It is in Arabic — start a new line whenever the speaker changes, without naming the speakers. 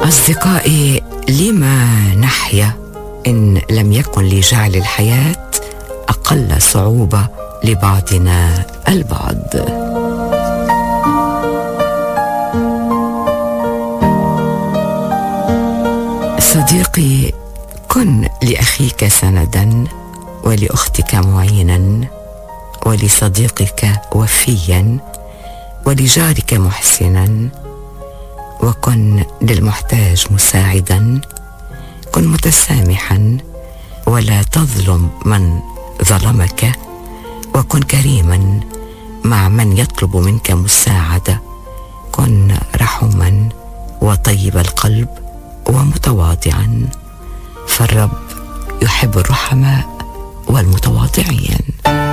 أصدقائي، لما نحيا إن لم يكن لجعل الحياة أقل صعوبة لبعضنا البعض؟ صديقي، كن لأخيك سندا، ولأختك معينا، ولصديقك وفيا، ولجارك محسنا، وكن للمحتاج مساعدا. كن متسامحا ولا تظلم من ظلمك، وكن كريما مع من يطلب منك مساعدة. كن رحوما وطيب القلب ومتواضعا، فالرب يحب الرحماء والمتواضعين.